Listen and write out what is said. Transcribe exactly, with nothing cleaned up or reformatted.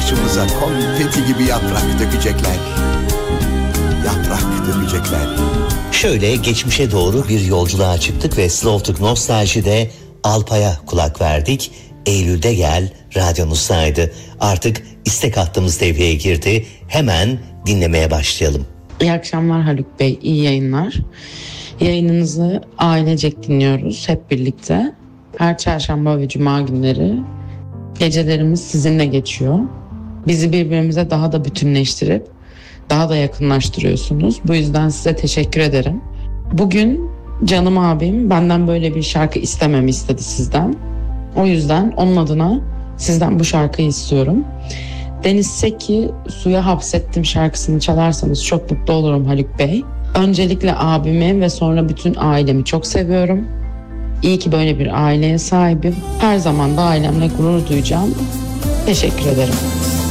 başımıza konfeti gibi yaprak dökecekler. Yaprak dökecekler. Şöyle geçmişe doğru bir yolculuğa çıktık ve Slow Talk Nostalji'de Alpay'a kulak verdik. Eylül'de gel radyonuzdaydı. Artık istek hattımız devreye girdi. Hemen dinlemeye başlayalım. İyi akşamlar Haluk Bey, iyi yayınlar. Yayınınızı ailecek dinliyoruz hep birlikte. Her çarşamba ve cuma günleri gecelerimiz sizinle geçiyor. Bizi birbirimize daha da bütünleştirip daha da yakınlaştırıyorsunuz. Bu yüzden size teşekkür ederim. Bugün canım abim benden böyle bir şarkı istememi istedi sizden. O yüzden onun adına sizden bu şarkıyı istiyorum. Deniz Seki Suya Hapsettim şarkısını çalarsanız çok mutlu olurum Haluk Bey. Öncelikle abimi ve sonra bütün ailemi çok seviyorum. İyi ki böyle bir aileye sahibim. Her zaman da ailemle gurur duyacağım. Teşekkür ederim.